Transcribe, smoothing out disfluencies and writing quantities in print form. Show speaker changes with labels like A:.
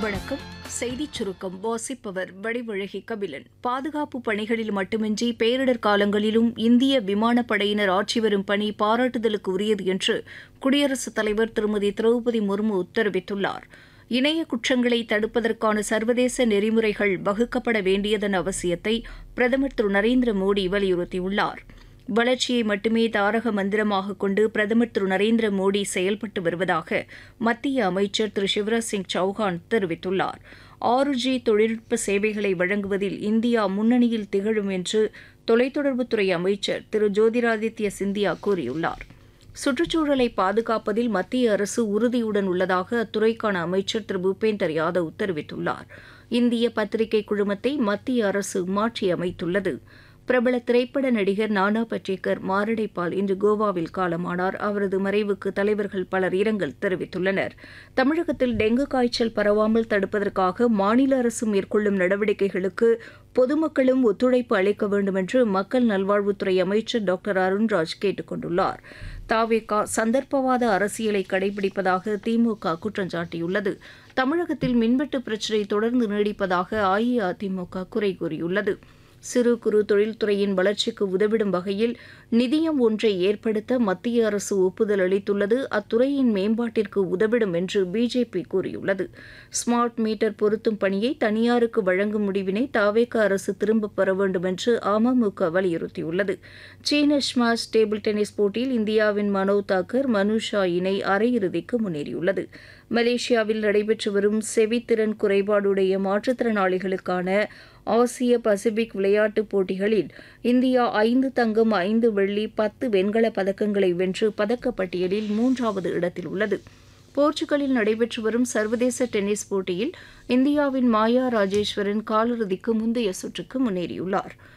A: வணக்கம். செய்திச் சுருக்கம் வாசிப்பவர் வடிவழகி கபிலன். பாதுகாப்பு பணிகளில் மட்டுமின்றி பேரிடர் காலங்களிலும் இந்திய விமானப்படையினர் ஆற்றி வரும் பணி பாராட்டுதலுக்கு உரியது என்று குடியரசுத் தலைவர் திருமதி திரௌபதி முர்மு தெரிவித்துள்ளார். இணைய குற்றங்களை தடுப்பதற்கான சர்வதேச நெறிமுறைகள் வகுக்கப்பட வேண்டியதன் அவசியத்தை பிரதமர் திரு நரேந்திர மோடி வலியுறுத்தியுள்ளார். வளர்ச்சியை மட்டுமே தாரக மந்திரமாக கொண்டு பிரதமர் திரு நரேந்திர மோடி செயல்பட்டு வருவதாக மத்திய அமைச்சர் திரு சிவராஜ் சிங் சௌஹான் தெரிவித்துள்ளார். 6G தொழில்நுட்ப சேவைகளை வழங்குவதில் இந்தியா முன்னணியில் திகழும் என்று தொலைத்தொடர்புத்துறை அமைச்சர் திரு ஜோதிராதித்ய சிந்தியா கூறியுள்ளார். சுற்றுச்சூழலை பாதுகாப்பதில் மத்திய அரசு உறுதியுடன் உள்ளதாக அத்துறைக்கான அமைச்சர் திரு பூபேந்தர் யாதவ் தெரிவித்துள்ளார். இந்திய பத்திரிகை குழுமத்தை மத்திய அரசு மாற்றியமைத்துள்ளது. பிரபல திரைப்பட நடிகர் நானா படேகர் மாரடைப்பால் இன்று கோவாவில் காலமானார். அவரது மறைவுக்கு தலைவர்கள் பலர் இரங்கல் தெரிவித்துள்ளனர். தமிழகத்தில் டெங்கு காய்ச்சல் பரவாமல் தடுப்பதற்காக மாநில அரசு மேற்கொள்ளும் நடவடிக்கைகளுக்கு பொதுமக்களும் ஒத்துழைப்பு அளிக்க வேண்டும் என்று மக்கள் நல்வாழ்வுத்துறை அமைச்சர் டாக்டர் அருண்ராஜ் கேட்டுக் கொண்டுள்ளார். தாவேகா சந்தர்ப்பவாத அரசியலை கடைபிடிப்பதாக திமுக குற்றம் சாட்டியுள்ளது. தமிழகத்தில் மின்வெட்டு பிரச்சினை தொடர்ந்து நீடிப்பதாக அஇஅதிமுக குறை கூறியுள்ளது. சிறு குறு தொழில்துறையின் வளர்ச்சிக்கு உதவிடும் வகையில் நிதியம் ஒன்றை ஏற்படுத்த மத்திய அரசு ஒப்புதல் அளித்துள்ளது. அத்துறையின் மேம்பாட்டிற்கு உதவிடும் என்று பிஜேபி கூறியுள்ளது. ஸ்மார்ட் மீட்டர் பொருத்தும் பணியை தனியாருக்கு வழங்கும் முடிவினை தாவேகா அரசு திரும்பப் பெற வேண்டும் என்று அமமுக வலியுறுத்தியுள்ளது. சீன ஸ்மாஷ் டேபிள் டென்னிஸ் போட்டியில் இந்தியாவின் மனோவ் தாக்கர் மனுஷா இணை அரையிறுதிக்கு முன்னேறியுள்ளது. மலேசியாவில் நடைபெற்று வரும் செவித்திறன் குறைபாடுடைய மாற்றுத்திறனாளிகளுக்கான ஆசிய பசிபிக் விளையாட்டுப் போட்டிகளில் இந்தியா 5 தங்கம் 5 வெள்ளி 10 வெண்கலப் பதக்கங்களை வென்று பதக்கப்பட்டியலில் 3வது இடத்தில் உள்ளது. போர்ச்சுகலில் நடைபெற்று வரும் சர்வதேச டென்னிஸ் போட்டியில் இந்தியாவின் மாயா ராஜேஸ்வரன் காலிறுதிக்கு முந்தைய சுற்றுக்கு முன்னேறியுள்ளார்.